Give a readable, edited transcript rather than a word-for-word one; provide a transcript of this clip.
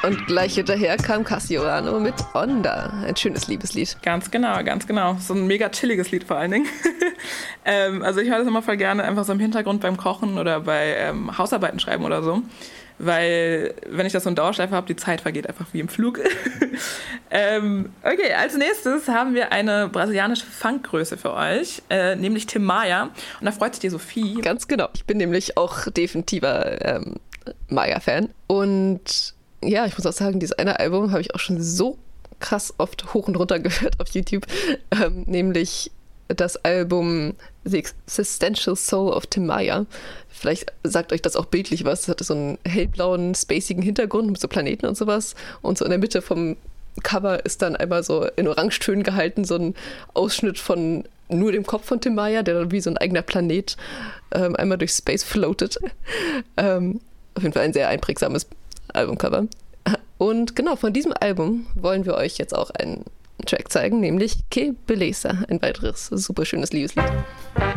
Und gleich hinterher kam Cassiorano mit Onda. Ein schönes Liebeslied. Ganz genau, ganz genau. So ein mega chilliges Lied vor allen Dingen. Also ich höre das immer voll gerne einfach so im Hintergrund beim Kochen oder bei Hausarbeiten schreiben oder so. Weil, wenn ich das so in Dauerschleife habe, die Zeit vergeht einfach wie im Flug. Okay, als nächstes haben wir eine brasilianische Funkgröße für euch, nämlich Tim Maia. Und da freut sich die Sophie. Ganz genau. Ich bin nämlich auch definitiver Maia-Fan. Und ja, ich muss auch sagen, dieses eine Album habe ich auch schon so krass oft hoch und runter gehört auf YouTube. Nämlich das Album The Existential Soul of Tim Maia. Vielleicht sagt euch das auch bildlich was. Es hatte so einen hellblauen, spacigen Hintergrund mit so Planeten und sowas. Und so in der Mitte vom Cover ist dann einmal so in Orangetönen gehalten, so ein Ausschnitt von nur dem Kopf von Tim Maia, der dann wie so ein eigener Planet einmal durch Space floatet. Auf jeden Fall ein sehr einprägsames Albumcover. Und genau, von diesem Album wollen wir euch jetzt auch einen Track zeigen, nämlich Que Beleza, ein weiteres super schönes Liebeslied.